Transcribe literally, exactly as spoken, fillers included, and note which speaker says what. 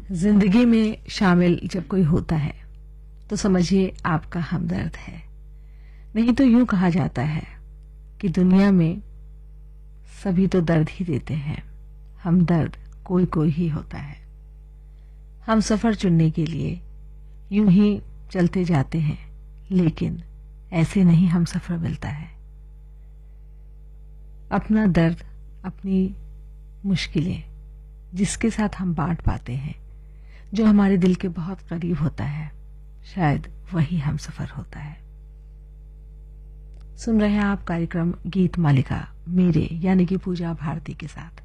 Speaker 1: जिंदगी में शामिल जब कोई होता है तो समझिए आपका हमदर्द है। नहीं तो यूं कहा जाता है कि दुनिया में सभी तो दर्द ही देते हैं, हमदर्द कोई कोई ही होता है। हम सफर चुनने के लिए यूं ही चलते जाते हैं, लेकिन ऐसे नहीं हम सफर मिलता है। अपना दर्द, अपनी मुश्किलें जिसके साथ हम बांट पाते हैं, जो हमारे दिल के बहुत करीब होता है, शायद वही हम सफर होता है। सुन रहे हैं आप कार्यक्रम गीत मालिका मेरे यानी कि पूजा भारती के साथ।